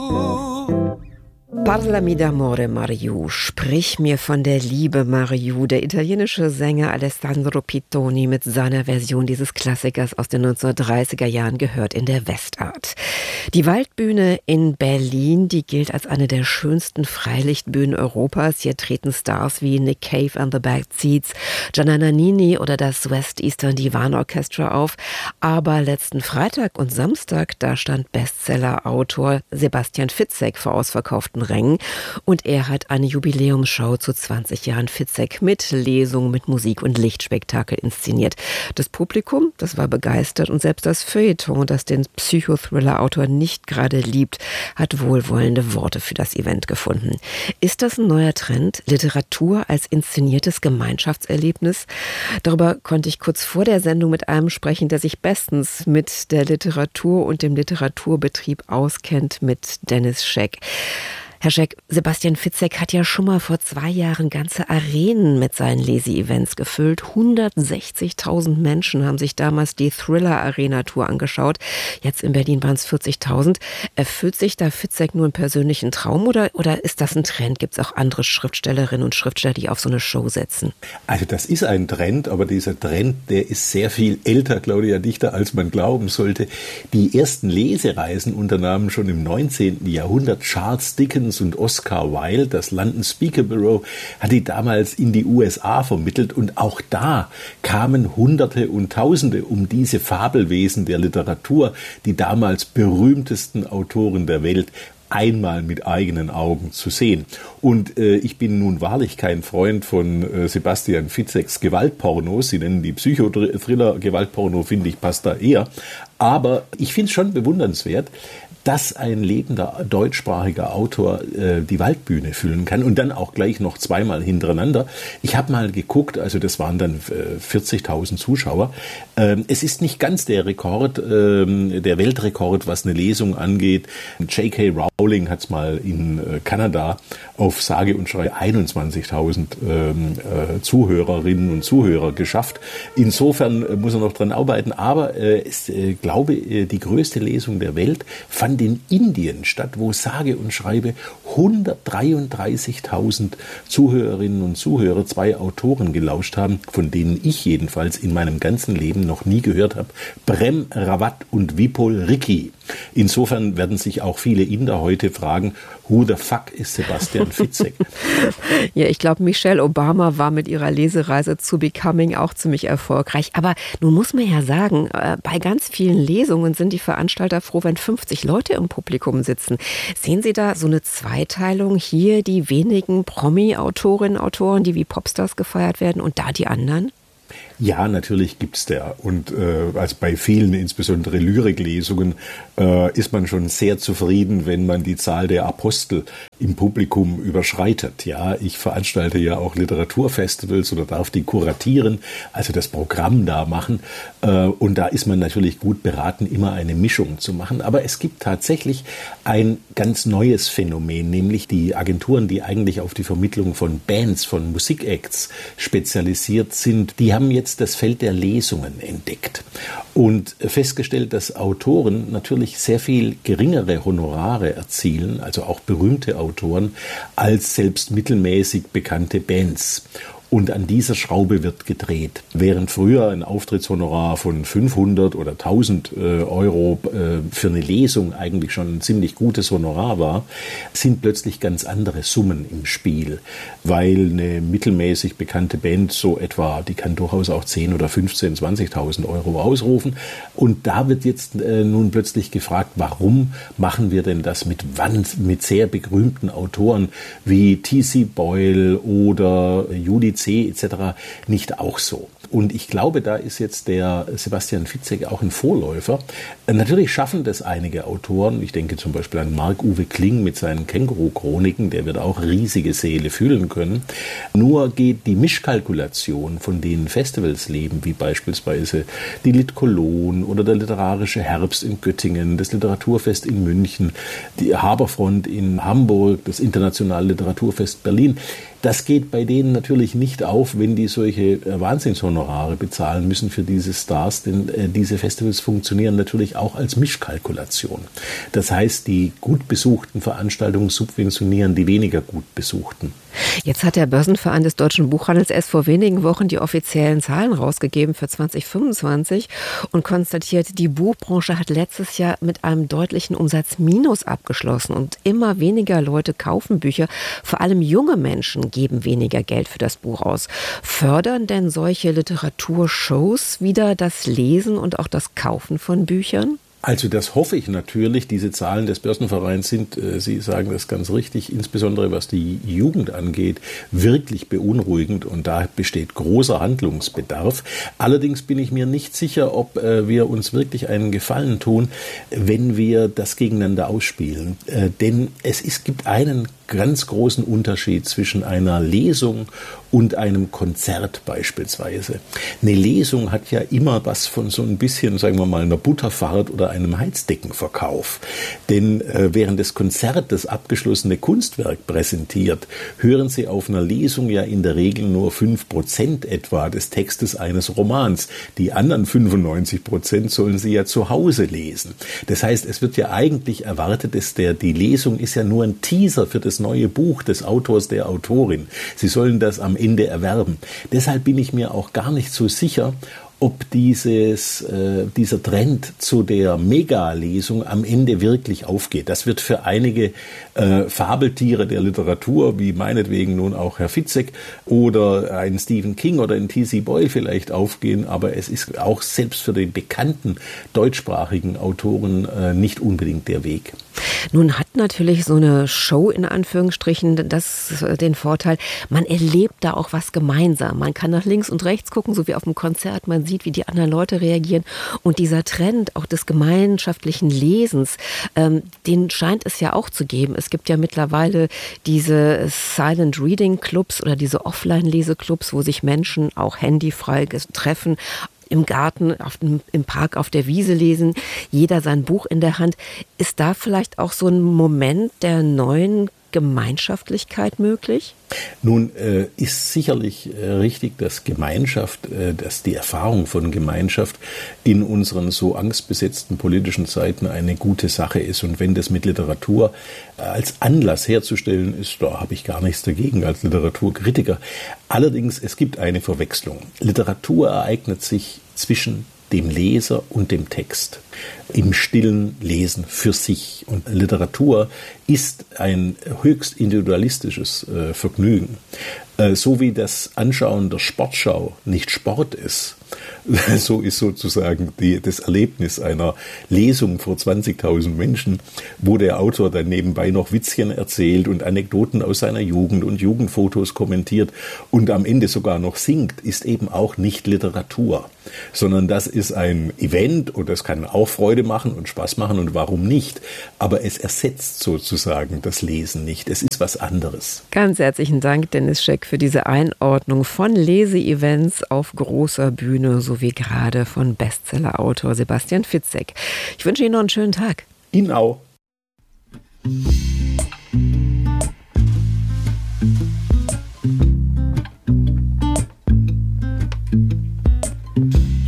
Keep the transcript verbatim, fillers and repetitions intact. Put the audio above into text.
Parlami d'amore, Mariù, sprich mir von der Liebe, Mariù. Der italienische Sänger Alessandro Pittoni mit seiner Version dieses Klassikers aus den neunzehnhundertdreißiger Jahren gehört in der Westart. Die Waldbühne in Berlin, die gilt als eine der schönsten Freilichtbühnen Europas. Hier treten Stars wie Nick Cave and the Bad Seeds, Gianna Nannini oder das West Eastern Divan Orchestra auf. Aber letzten Freitag und Samstag, da stand Bestseller-Autor Sebastian Fitzek vor ausverkauften Rängen. Und er hat eine Jubiläumsshow zu zwanzig Jahren Fitzek mit Lesung, mit Musik und Lichtspektakel inszeniert. Das Publikum, das war begeistert und selbst das Feuilleton, das den Psychothriller-Autor nicht gerade liebt, hat wohlwollende Worte für das Event gefunden. Ist das ein neuer Trend? Literatur als inszeniertes Gemeinschaftserlebnis? Darüber konnte ich kurz vor der Sendung mit einem sprechen, der sich bestens mit der Literatur und dem Literaturbetrieb auskennt, mit Dennis Scheck. Herr Scheck, Sebastian Fitzek hat ja schon mal vor zwei Jahren ganze Arenen mit seinen Lese-Events gefüllt. hundertsechzigtausend Menschen haben sich damals die Thriller-Arena-Tour angeschaut. Jetzt in Berlin waren es vierzigtausend. Erfüllt sich da Fitzek nur einen persönlichen Traum oder, oder ist das ein Trend? Gibt es auch andere Schriftstellerinnen und Schriftsteller, die auf so eine Show setzen? Also das ist ein Trend, aber dieser Trend, der ist sehr viel älter, Claudia Dichter, als man glauben sollte. Die ersten Lesereisen unternahmen schon im neunzehnten Jahrhundert Charles Dickens und Oscar Wilde. Das London Speaker Bureau hat die damals in die U S A vermittelt und auch da kamen Hunderte und Tausende, um diese Fabelwesen der Literatur, die damals berühmtesten Autoren der Welt, einmal mit eigenen Augen zu sehen. Und äh, ich bin nun wahrlich kein Freund von äh, Sebastian Fitzeks Gewaltpornos. Sie nennen die Psychothriller Gewaltporno, finde ich, passt da eher. Aber ich finde es schon bewundernswert, dass ein lebender deutschsprachiger Autor äh, die Waldbühne füllen kann und dann auch gleich noch zweimal hintereinander. Ich habe mal geguckt, also das waren dann äh, vierzigtausend Zuschauer. Ähm, es ist nicht ganz der Rekord, ähm, der Weltrekord, was eine Lesung angeht. J K Rowling hat es mal in äh, Kanada auf sage und schreibe einundzwanzigtausend ähm, äh, Zuhörerinnen und Zuhörer geschafft. Insofern äh, muss er noch dran arbeiten, aber äh, ich äh, glaube, äh, die größte Lesung der Welt fand in Indien statt, wo sage und schreibe hundertdreiunddreißigtausend Zuhörerinnen und Zuhörer zwei Autoren gelauscht haben, von denen ich jedenfalls in meinem ganzen Leben noch nie gehört habe. Prem Rawat und Vipul Rikhi. Insofern werden sich auch viele Inder heute fragen, who the fuck ist Sebastian Fitzek? Ja, ich glaube, Michelle Obama war mit ihrer Lesereise zu Becoming auch ziemlich erfolgreich. Aber nun muss man ja sagen, bei ganz vielen Lesungen sind die Veranstalter froh, wenn fünfzig Leute im Publikum sitzen. Sehen Sie da so eine Zweiteilung? Hier die wenigen Promi-Autorinnen und Autoren, die wie Popstars gefeiert werden und da die anderen? Ja, natürlich gibt's der. Und äh, als bei vielen, insbesondere Lyriklesungen, äh, ist man schon sehr zufrieden, wenn man die Zahl der Apostel im Publikum überschreitet. Ja, ich veranstalte ja auch Literaturfestivals oder darf die kuratieren, also das Programm da machen. Äh, und da ist man natürlich gut beraten, immer eine Mischung zu machen. Aber es gibt tatsächlich ein ganz neues Phänomen, nämlich die Agenturen, die eigentlich auf die Vermittlung von Bands, von Musikacts spezialisiert sind, die haben jetzt das Feld der Lesungen entdeckt und festgestellt, dass Autoren natürlich sehr viel geringere Honorare erzielen, also auch berühmte Autoren, als selbst mittelmäßig bekannte Bands. Und an dieser Schraube wird gedreht. Während früher ein Auftrittshonorar von fünfhundert oder tausend äh, Euro äh, für eine Lesung eigentlich schon ein ziemlich gutes Honorar war, sind plötzlich ganz andere Summen im Spiel. Weil eine mittelmäßig bekannte Band so etwa, die kann durchaus auch zehn oder fünfzehn, zwanzigtausend Euro ausrufen. Und da wird jetzt äh, nun plötzlich gefragt, warum machen wir denn das mit, mit sehr berühmten Autoren wie T C Boyle oder Judith et cetera nicht auch so. Und ich glaube, da ist jetzt der Sebastian Fitzek auch ein Vorläufer. Natürlich schaffen das einige Autoren. Ich denke zum Beispiel an Marc-Uwe Kling mit seinen Känguru-Chroniken. Der wird auch riesige Säle füllen können. Nur geht die Mischkalkulation, von denen Festivals leben, wie beispielsweise die Lit Cologne oder der Literarische Herbst in Göttingen, das Literaturfest in München, die Haberfront in Hamburg, das Internationale Literaturfest Berlin, Das geht bei denen natürlich nicht auf, wenn die solche Wahnsinnshonorare bezahlen müssen für diese Stars, denn äh, diese Festivals funktionieren natürlich auch als Mischkalkulation. Das heißt, die gut besuchten Veranstaltungen subventionieren die weniger gut besuchten. Jetzt hat der Börsenverein des Deutschen Buchhandels erst vor wenigen Wochen die offiziellen Zahlen rausgegeben für zwanzig fünfundzwanzig und konstatiert, die Buchbranche hat letztes Jahr mit einem deutlichen Umsatzminus abgeschlossen und immer weniger Leute kaufen Bücher. Vor allem junge Menschen geben weniger Geld für das Buch aus. Fördern denn solche Literaturshows wieder das Lesen und auch das Kaufen von Büchern? Also das hoffe ich natürlich. Diese Zahlen des Börsenvereins sind, äh, Sie sagen das ganz richtig, insbesondere was die Jugend angeht, wirklich beunruhigend und da besteht großer Handlungsbedarf. Allerdings bin ich mir nicht sicher, ob äh, wir uns wirklich einen Gefallen tun, wenn wir das gegeneinander ausspielen. Äh, denn es ist, gibt einen ganz großen Unterschied zwischen einer Lesung und einem Konzert beispielsweise. Eine Lesung hat ja immer was von so ein bisschen, sagen wir mal, einer Butterfahrt oder einem Heizdeckenverkauf. Denn äh, während das Konzert das abgeschlossene Kunstwerk präsentiert, hören Sie auf einer Lesung ja in der Regel nur fünf Prozent etwa des Textes eines Romans. Die anderen fünfundneunzig Prozent sollen Sie ja zu Hause lesen. Das heißt, es wird ja eigentlich erwartet, dass der, die Lesung ist ja nur ein Teaser für das neue Buch des Autors, der Autorin. Sie sollen das am Ende erwerben. Deshalb bin ich mir auch gar nicht so sicher, ob dieses, äh, dieser Trend zu der Megalesung am Ende wirklich aufgeht. Das wird für einige äh, Fabeltiere der Literatur, wie meinetwegen nun auch Herr Fitzek oder ein Stephen King oder ein T C Boyle vielleicht aufgehen, aber es ist auch selbst für die bekannten deutschsprachigen Autoren äh, nicht unbedingt der Weg. Nun hat natürlich so eine Show in Anführungsstrichen das, den Vorteil, man erlebt da auch was gemeinsam. Man kann nach links und rechts gucken, so wie auf dem Konzert. Man sieht, wie die anderen Leute reagieren. Und dieser Trend auch des gemeinschaftlichen Lesens, ähm, den scheint es ja auch zu geben. Es gibt ja mittlerweile diese Silent Reading Clubs oder diese Offline-Leseclubs, wo sich Menschen auch handyfrei treffen, im Garten, auf dem, im Park, auf der Wiese lesen, jeder sein Buch in der Hand. Ist da vielleicht auch so ein Moment der neuen Gemeinschaftlichkeit möglich? Nun äh, ist sicherlich äh, richtig, dass Gemeinschaft, äh, dass die Erfahrung von Gemeinschaft in unseren so angstbesetzten politischen Zeiten eine gute Sache ist. Und wenn das mit Literatur äh, als Anlass herzustellen ist, da habe ich gar nichts dagegen als Literaturkritiker. Allerdings, es gibt eine Verwechslung. Literatur ereignet sich zwischen dem Leser und dem Text, im stillen Lesen für sich. Und Literatur ist ein höchst individualistisches äh, Vergnügen. Äh, so wie das Anschauen der Sportschau nicht Sport ist, so ist sozusagen die, das Erlebnis einer Lesung vor zwanzigtausend Menschen, wo der Autor dann nebenbei noch Witzchen erzählt und Anekdoten aus seiner Jugend und Jugendfotos kommentiert und am Ende sogar noch singt, ist eben auch nicht Literatur, sondern das ist ein Event und das kann auch Freude machen und Spaß machen und warum nicht, aber es ersetzt sozusagen das Lesen nicht, es ist was anderes. Ganz herzlichen Dank, Dennis Scheck, für diese Einordnung von Leseevents auf großer Bühne, so wie gerade von Bestsellerautor Sebastian Fitzek. Ich wünsche Ihnen noch einen schönen Tag. Ihnen auch.